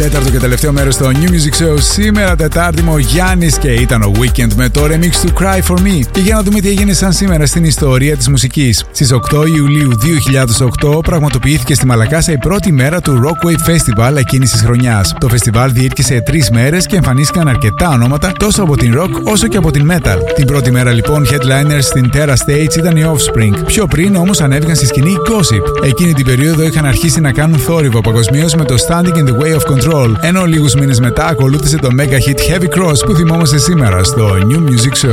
Τέταρτο και τελευταίο μέρος στο New Music Show. Σήμερα Τετάρτη μου ο Γιάννης και ήταν ο Weekend με το remix του Cry For Me. Και για να δούμε τι έγινε σαν σήμερα στην ιστορία της μουσικής. Στις 8 Ιουλίου 2008 πραγματοποιήθηκε στη Μαλακάσα η πρώτη μέρα του Rockwave Festival εκείνης της χρονιάς. Το φεστιβάλ διήρκησε 3 μέρες και εμφανίστηκαν αρκετά ονόματα τόσο από την rock όσο και από την metal. Την πρώτη μέρα λοιπόν headliners στην Terra Stage ήταν οι Offspring. Πιο πριν όμως ανέβηκαν στη σκηνή Gossip. Εκείνη την περίοδο είχαν αρχίσει να κάνουν θόρυβο παγκοσμίως με το Standing in the Way of Control, ενώ λίγους μήνες μετά ακολούθησε το mega hit Heavy Cross που θυμόμαστε σήμερα στο New Music Show.